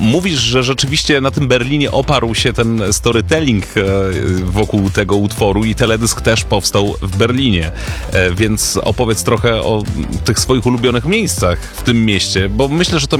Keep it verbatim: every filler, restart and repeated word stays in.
mówisz, że rzeczywiście na tym Berlinie oparł się ten storytelling e, wokół tego utworu i teledysk też powstał w Berlinie. E, więc opowiedz trochę o tych swoich ulubionych miejscach w tym mieście, bo myślę, że to